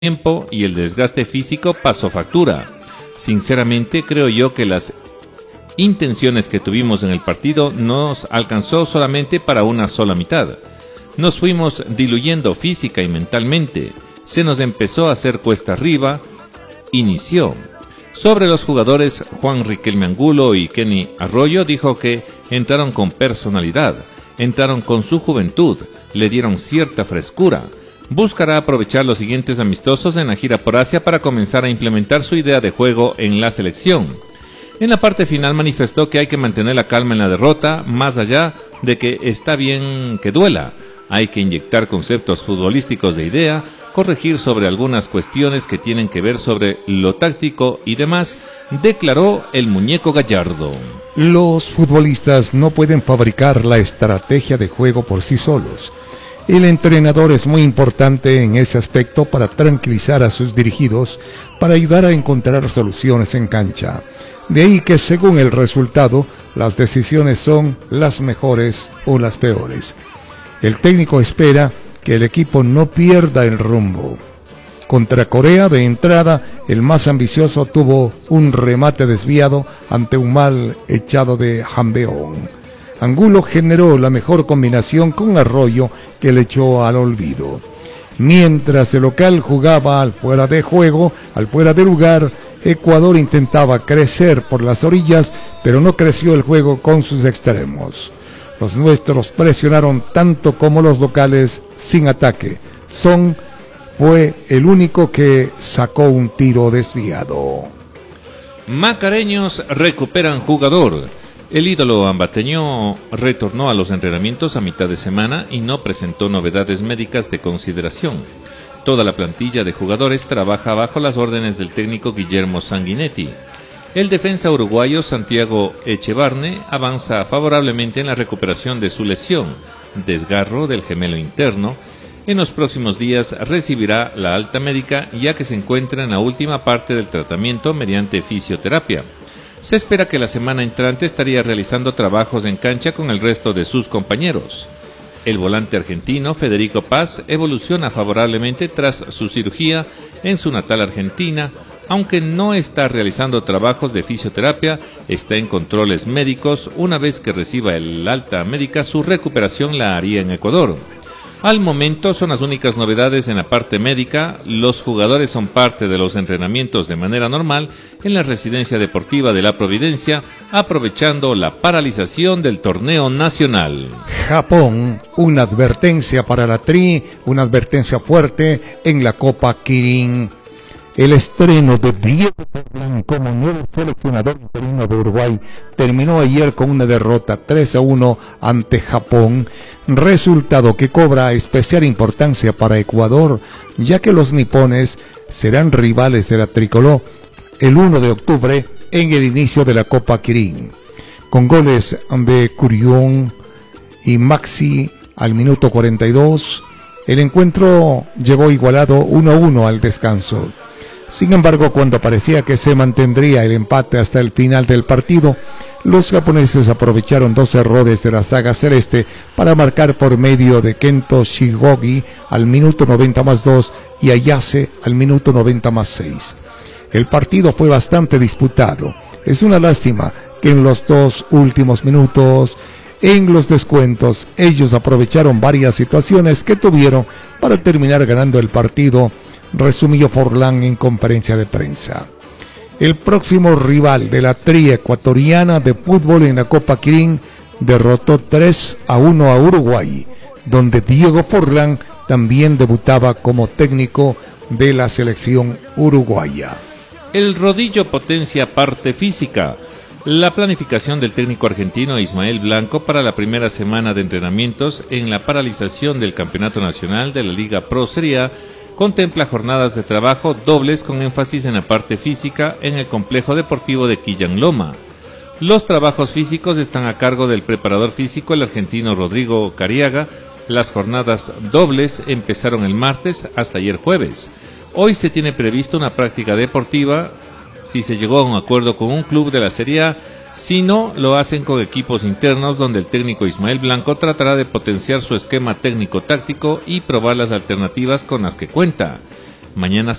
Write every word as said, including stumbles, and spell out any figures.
tiempo y el desgaste físico pasó factura. Sinceramente creo yo que las intenciones que tuvimos en el partido nos alcanzó solamente para una sola mitad. Nos fuimos diluyendo física y mentalmente, se nos empezó a hacer cuesta arriba, inició. Sobre los jugadores, Juan Riquelme Angulo y Kenny Arroyo dijo que entraron con personalidad, entraron con su juventud, le dieron cierta frescura. Buscará aprovechar los siguientes amistosos en la gira por Asia para comenzar a implementar su idea de juego en la selección. En la parte final manifestó que hay que mantener la calma en la derrota, más allá de que está bien que duela. Hay que inyectar conceptos futbolísticos de idea, corregir sobre algunas cuestiones que tienen que ver sobre lo táctico y demás, declaró el muñeco Gallardo. Los futbolistas no pueden fabricar la estrategia de juego por sí solos. El entrenador es muy importante en ese aspecto para tranquilizar a sus dirigidos, para ayudar a encontrar soluciones en cancha. De ahí que según el resultado, las decisiones son las mejores o las peores. El técnico espera que el equipo no pierda el rumbo. Contra Corea, de entrada, el más ambicioso tuvo un remate desviado ante un mal echado de Hambeón. Angulo generó la mejor combinación con Arroyo, que le echó al olvido. Mientras el local jugaba al fuera de juego, al fuera de lugar, Ecuador intentaba crecer por las orillas, pero no creció el juego con sus extremos. Los nuestros presionaron tanto como los locales sin ataque. Son fue el único que sacó un tiro desviado. Macareños recuperan jugador. El ídolo ambateño retornó a los entrenamientos a mitad de semana y no presentó novedades médicas de consideración. Toda la plantilla de jugadores trabaja bajo las órdenes del técnico Guillermo Sanguinetti. El defensa uruguayo Santiago Echevarne avanza favorablemente en la recuperación de su lesión, desgarro del gemelo interno. En los próximos días recibirá la alta médica ya que se encuentra en la última parte del tratamiento mediante fisioterapia. Se espera que la semana entrante estaría realizando trabajos en cancha con el resto de sus compañeros. El volante argentino Federico Paz evoluciona favorablemente tras su cirugía en su natal Argentina, aunque no está realizando trabajos de fisioterapia, está en controles médicos. Una vez que reciba el alta médica, su recuperación la haría en Ecuador. Al momento son las únicas novedades en la parte médica. Los jugadores son parte de los entrenamientos de manera normal en la residencia deportiva de La Providencia, aprovechando la paralización del torneo nacional. Japón, una advertencia para la Tri, una advertencia fuerte en la Copa Kirin. El estreno de Diego Forlán como nuevo seleccionador interino de Uruguay terminó ayer con una derrota tres a uno ante Japón, resultado que cobra especial importancia para Ecuador, ya que los nipones serán rivales de la tricolor el uno de octubre en el inicio de la Copa Kirin. Con goles de Curión y Maxi al minuto cuarenta y dos, el encuentro llegó igualado uno a uno al descanso. Sin embargo, cuando parecía que se mantendría el empate hasta el final del partido, los japoneses aprovecharon dos errores de la saga celeste para marcar por medio de Kento Shigogi al minuto noventa más dos y Ayase al minuto noventa más seis. El partido fue bastante disputado. Es una lástima que en los dos últimos minutos, en los descuentos, ellos aprovecharon varias situaciones que tuvieron para terminar ganando el partido, resumió Forlán en conferencia de prensa. El próximo rival de la Tri ecuatoriana de fútbol en la Copa Kirin derrotó tres a uno a Uruguay, donde Diego Forlán también debutaba como técnico de la selección uruguaya. El rodillo potencia parte física. La planificación del técnico argentino Ismael Blanco para la primera semana de entrenamientos en la paralización del Campeonato Nacional de la Liga Pro Serie A contempla jornadas de trabajo dobles con énfasis en la parte física en el complejo deportivo de Quillán Loma. Los trabajos físicos están a cargo del preparador físico, el argentino Rodrigo Cariaga. Las jornadas dobles empezaron el martes hasta ayer jueves. Hoy se tiene previsto una práctica deportiva, si se llegó a un acuerdo con un club de la Serie A. Si no, lo hacen con equipos internos donde el técnico Ismael Blanco tratará de potenciar su esquema técnico-táctico y probar las alternativas con las que cuenta. Mañana